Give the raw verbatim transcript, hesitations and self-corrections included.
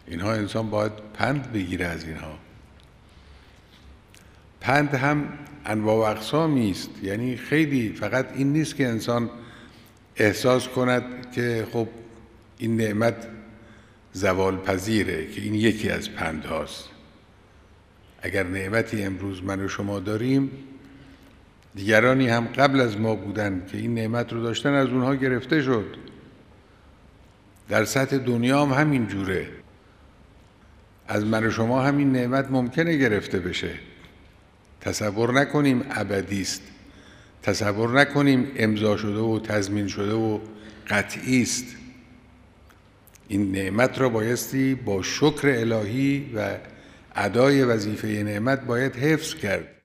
اینها انسان باید پند بگیره از اینها. پند هم انواع و اقسامی است، یعنی خیلی، فقط این نیست که انسان احساس کند که خب این نعمت زوال پذیره، که این یکی از پند هاست. اگر نعمتی امروز من و شما داریم، دیگرانی هم قبل از ما بودن که این نعمت رو داشتن، از اونها گرفته شد. در سطح دنیا هم همین جوره، از من و شما همین نعمت ممکنه گرفته بشه. تصور نکنیم ابدی است، تصور نکنیم امضا شده و تضمین شده و قطعی است. این نعمت را بایستی با شکر الهی و ادای وظیفه نعمت باید حفظ کرد.